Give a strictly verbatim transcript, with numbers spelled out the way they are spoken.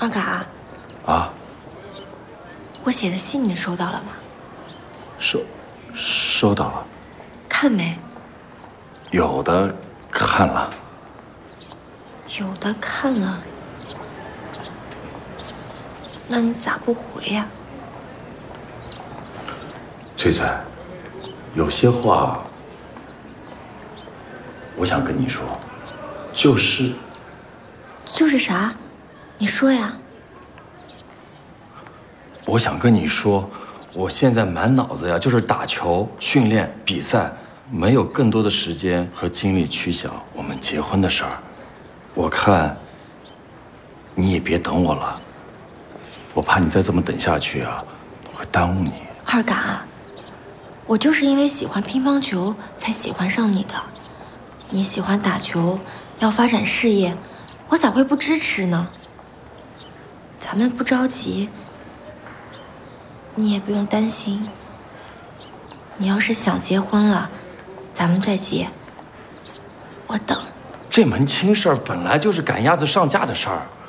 二嘎。 啊。 我写的信你收到了吗？ 收，收到了。 看没？ 有的看了。 有的看了。那你咋不回呀？ 翠翠，有些话我想跟你说，就是。 就是啥？你说呀。 我想跟你说，我现在满脑子呀就是打球、训练、比赛，没有更多的时间和精力去想我们结婚的事儿。我看你也别等我了，我怕你再这么等下去啊，会耽误你。 二嘎，我就是因为喜欢乒乓球才喜欢上你的。你喜欢打球，要发展事业，我咋会不支持呢？咱们不着急。你也不用担心，你要是想结婚了，咱们再结。我等。 这门亲事儿本来就是赶鸭子上架的事儿，